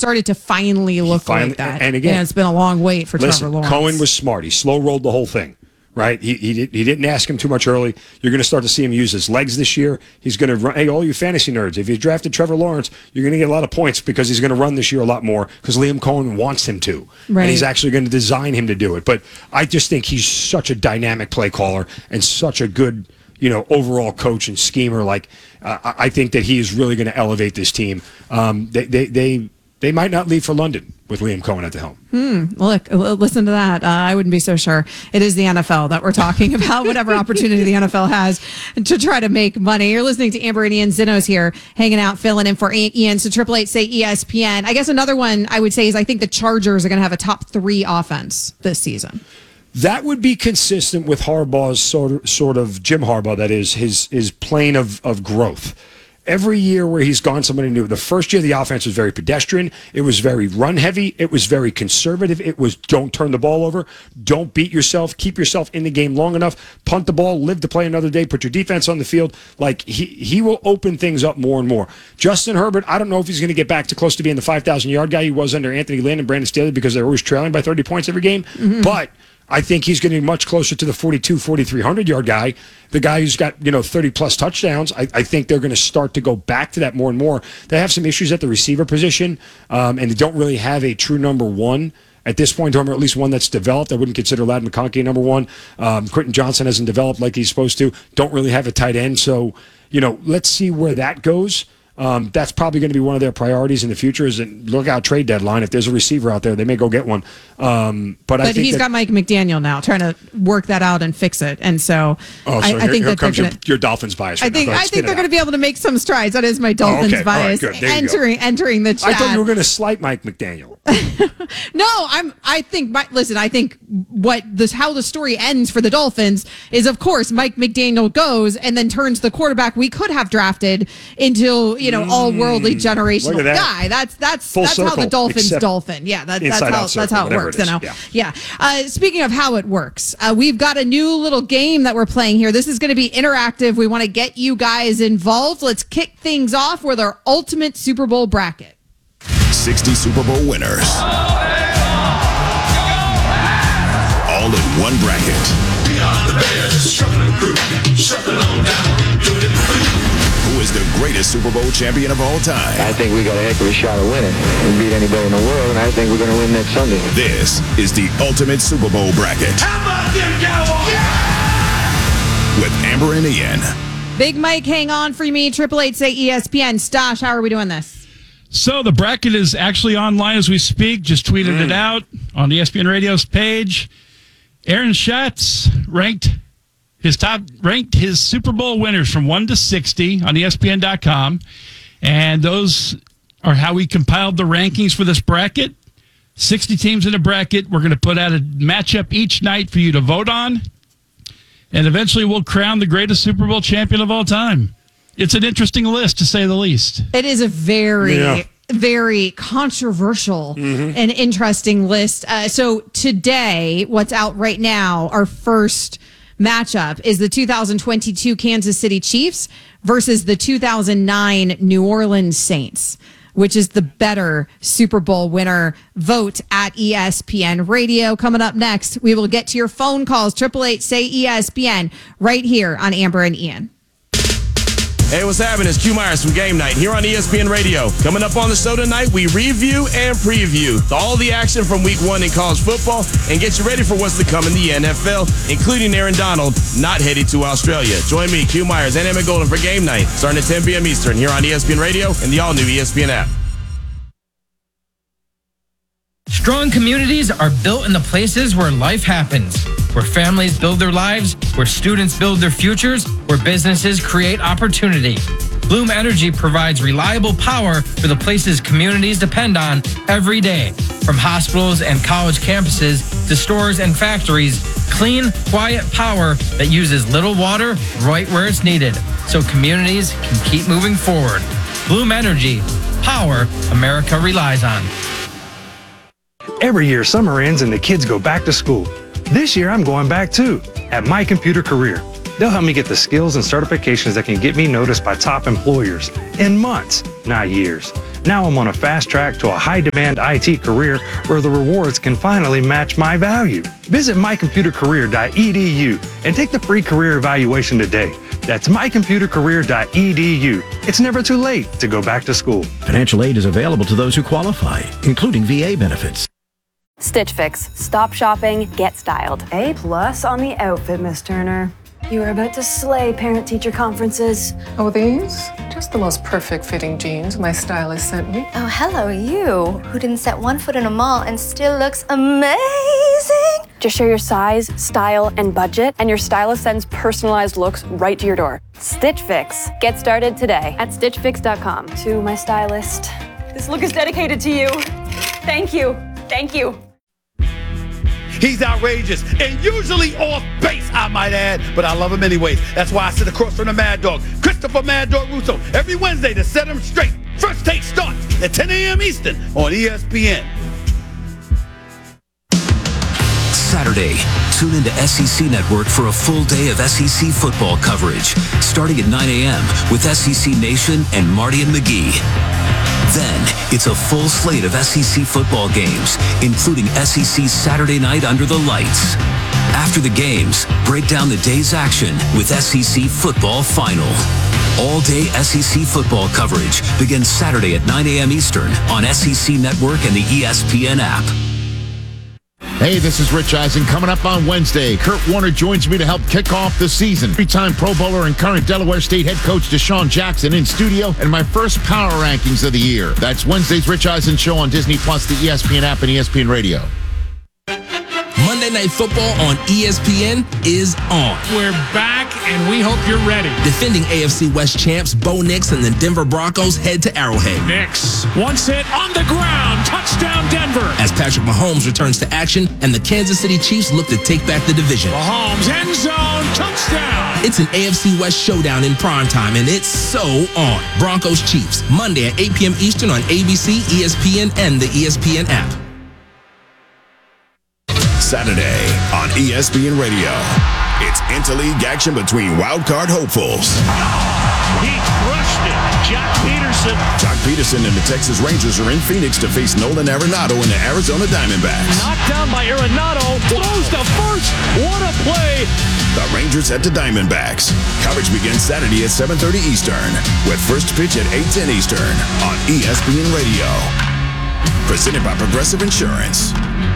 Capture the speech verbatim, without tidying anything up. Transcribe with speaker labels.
Speaker 1: started to finally look
Speaker 2: finally,
Speaker 1: like that.
Speaker 2: And again,
Speaker 1: and it's been a long wait for
Speaker 2: listen,
Speaker 1: Trevor Lawrence.
Speaker 2: Cohen was smart. He slow rolled the whole thing. Right, he he, did, he didn't ask him too much early. You're going to start to see him use his legs this year. He's going to run. Hey, all you fantasy nerds, if you drafted Trevor Lawrence, you're going to get a lot of points because he's going to run this year a lot more because Liam Cohen wants him to,
Speaker 1: right.
Speaker 2: and he's actually going to design him to do it. But I just think he's such a dynamic play caller and such a good, you know, overall coach and schemer. Like uh, I think that he is really going to elevate this team. Um, they they they they might not leave for London with Liam Cohen at the helm.
Speaker 1: Hmm. Look, listen to that. Uh, I wouldn't be so sure. It is the N F L that we're talking about, whatever opportunity the N F L has to try to make money. You're listening to Amber and Ian. Zinno's here, hanging out, filling in for Ian. So Triple Eight say E S P N. I guess another one I would say is I think the Chargers are going to have a top three offense this season.
Speaker 2: That would be consistent with Harbaugh's sort of, sort of Jim Harbaugh, that is, his his plane of, of growth. Every year where he's gone somebody new, the first year the offense was very pedestrian. It was very run heavy. It was very conservative. It was don't turn the ball over. Don't beat yourself. Keep yourself in the game long enough. Punt the ball. Live to play another day. Put your defense on the field. Like he, he will open things up more and more. Justin Herbert, I don't know if he's going to get back to close to being the five thousand yard guy he was under Anthony Lynn and Brandon Staley because they're always trailing by thirty points every game. Mm-hmm. But I think he's going to be much closer to the forty-two, forty-three hundred yard guy, the guy who's got, you know, thirty plus touchdowns. I, I think they're going to start to go back to that more and more. They have some issues at the receiver position, um, and they don't really have a true number one at this point, or at least one that's developed. I wouldn't consider Ladd McConkey number one. Um, Quentin Johnson hasn't developed like he's supposed to. Don't really have a tight end. So, you know, let's see where that goes. Um, that's probably going to be one of their priorities in the future. Is that look out trade deadline. If there's a receiver out there, they may go get one. Um, but
Speaker 1: but
Speaker 2: I think
Speaker 1: he's
Speaker 2: that,
Speaker 1: got Mike McDaniel now, trying to work that out and fix it. And so,
Speaker 2: oh, so
Speaker 1: I,
Speaker 2: here,
Speaker 1: I think
Speaker 2: here
Speaker 1: that
Speaker 2: comes
Speaker 1: gonna,
Speaker 2: your, your Dolphins bias. Right
Speaker 1: I think
Speaker 2: now.
Speaker 1: I think they're going to be able to make some strides. That is my Dolphins
Speaker 2: oh, okay.
Speaker 1: bias.
Speaker 2: Right,
Speaker 1: entering entering the chat.
Speaker 2: I thought you were going to slight Mike McDaniel.
Speaker 1: No, I'm. I think. My, listen, I think what this how the story ends for the Dolphins is, of course, Mike McDaniel goes and then turns the quarterback we could have drafted into you know mm, all worldly generational
Speaker 2: that.
Speaker 1: guy. That's that's
Speaker 2: Full
Speaker 1: that's
Speaker 2: circle,
Speaker 1: how the Dolphins
Speaker 2: except
Speaker 1: dolphin. Yeah, that, that's how
Speaker 2: circle,
Speaker 1: that's how it works.
Speaker 2: It
Speaker 1: you know.
Speaker 2: yeah.
Speaker 1: yeah. Uh, speaking of how it works, uh, we've got a new little game that we're playing here. This is going to be interactive. We want to get you guys involved. Let's kick things off with our ultimate Super Bowl bracket.
Speaker 3: sixty Super Bowl winners. All in one bracket. Who is the greatest Super Bowl champion of all time?
Speaker 4: I think we got a heck of a shot of winning. We beat anybody in the world, and I think we're going to win next Sunday.
Speaker 3: This is the ultimate Super Bowl bracket.
Speaker 5: How about them Cowboys?
Speaker 3: Yeah! With Amber and Ian.
Speaker 1: Big Mike, hang on for me. Triple Eight say E S P N. Stosh, how are we doing this?
Speaker 6: So the bracket is actually online as we speak. Just tweeted mm. it out on the E S P N Radio's page. Aaron Schatz ranked his top ranked his Super Bowl winners from one to sixty on E S P N dot com, and those are how we compiled the rankings for this bracket. sixty teams in a bracket. We're going to put out a matchup each night for you to vote on, and eventually we'll crown the greatest Super Bowl champion of all time. It's an interesting list, to say the least.
Speaker 1: It is a very,
Speaker 2: yeah.
Speaker 1: very controversial
Speaker 2: mm-hmm.
Speaker 1: and interesting list. Uh, so today, what's out right now, our first matchup is the two thousand twenty-two Kansas City Chiefs versus the two thousand nine New Orleans Saints, which is the better Super Bowl winner. Vote at E S P N Radio. Coming up next, we will get to your phone calls. Triple Eight say E S P N right here on Amber and Ian.
Speaker 7: Hey, what's happening? It's Q Myers from Game Night here on E S P N Radio. Coming up on the show tonight, we review and preview all the action from week one in college football and get you ready for what's to come in the N F L, including Aaron Donald not headed to Australia. Join me, Q Myers, and Emmett Golden for Game Night, starting at ten p.m. Eastern here on E S P N Radio and the all-new E S P N app.
Speaker 8: Strong communities are built in the places where life happens, where families build their lives, where students build their futures, where businesses create opportunity. Bloom Energy provides reliable power for the places communities depend on every day. From hospitals and college campuses to stores and factories, clean, quiet power that uses little water right where it's needed, so communities can keep moving forward. Bloom Energy, power America relies on.
Speaker 9: Every year, summer ends and the kids go back to school. This year, I'm going back too, at My Computer Career. They'll help me get the skills and certifications that can get me noticed by top employers in months, not years. Now I'm on a fast track to a high-demand I T career where the rewards can finally match my value. Visit my computer career dot e d u and take the free career evaluation today. That's my computer career dot e d u. It's never too late to go back to school.
Speaker 5: Financial aid is available to those who qualify, including V A benefits.
Speaker 10: Stitch Fix. Stop shopping, get styled.
Speaker 11: A plus on the outfit, Miss Turner. You are about to slay parent-teacher conferences.
Speaker 12: Oh, these? Just the most perfect fitting jeans my stylist sent me.
Speaker 13: Oh, hello, you, who didn't set one foot in a mall and still looks amazing.
Speaker 10: Just share your size, style, and budget, and your stylist sends personalized looks right to your door. Stitch Fix. Get started today at stitch fix dot com.
Speaker 11: To my stylist, this look is dedicated to you. Thank you. Thank you.
Speaker 14: He's outrageous and usually off base, I might add, but I love him anyways. That's why I sit across from the Mad Dog, Christopher Mad Dog Russo, every Wednesday to set him straight. First Take starts at ten a.m. Eastern on E S P N.
Speaker 15: Saturday, tune into S E C Network for a full day of S E C football coverage, starting at nine a.m. with S E C Nation and Marty and McGee. Then, it's a full slate of S E C football games, including S E C Saturday Night Under the Lights. After the games, break down the day's action with S E C Football Final. All-day S E C football coverage begins Saturday at nine a.m. Eastern on S E C Network and the E S P N app.
Speaker 16: Hey, this is Rich Eisen. Coming up on Wednesday, Kurt Warner joins me to help kick off the season. Three-time Pro Bowler and current Delaware State head coach Deshaun Jackson in studio, and my first power rankings of the year. That's Wednesday's Rich Eisen show on Disney Plus, the E S P N app, and E S P N Radio.
Speaker 17: Monday Night Football on E S P N is on.
Speaker 18: We're back, and we hope you're ready.
Speaker 17: Defending A F C West champs Bo Nix and the Denver Broncos head to Arrowhead.
Speaker 18: Nix, once hit on the ground, touchdown Denver.
Speaker 17: As Patrick Mahomes returns to action, and the Kansas City Chiefs look to take back the division.
Speaker 18: Mahomes, end zone, touchdown.
Speaker 17: It's an A F C West showdown in primetime, and it's so on. Broncos Chiefs, Monday at eight p.m. Eastern on A B C, E S P N, and the E S P N app.
Speaker 3: Saturday on E S P N Radio. It's interleague action between wildcard hopefuls.
Speaker 18: He crushed it. Jock Peterson.
Speaker 3: Jock Peterson and the Texas Rangers are in Phoenix to face Nolan Arenado and the Arizona Diamondbacks.
Speaker 18: Knocked down by Arenado. Throws the first. What a play.
Speaker 3: The Rangers at the Diamondbacks. Coverage begins Saturday at seven thirty Eastern with first pitch at eight ten Eastern on E S P N Radio. Presented by Progressive Insurance.